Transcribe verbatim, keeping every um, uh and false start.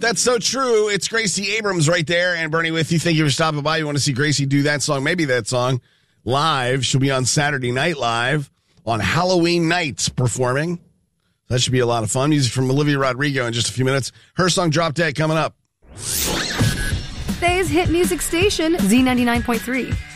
That's so true. It's Gracie Abrams right there. And Bernie with you. Thank you for stopping by. You want to see Gracie do that song, maybe that song, live. She'll be on Saturday Night Live on Halloween nights performing. That should be a lot of fun. Music from Olivia Rodrigo in just a few minutes. Her song Drop Dead coming up. Today's hit music station, Z ninety-nine point three.